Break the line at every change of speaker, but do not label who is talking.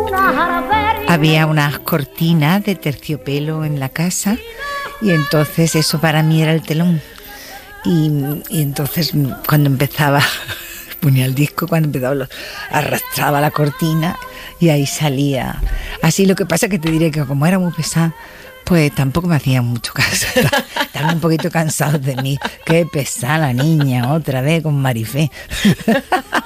Había unas cortinas de terciopelo en la casa y entonces eso para mí era el telón. Y entonces cuando empezaba, ponía el disco, cuando empezaba arrastraba la cortina y ahí salía. Así, lo que pasa es que te diré que como era muy pesada, pues tampoco me hacían mucho caso. Estaban un poquito cansados de mí. Qué pesada la niña, otra vez con Marifé.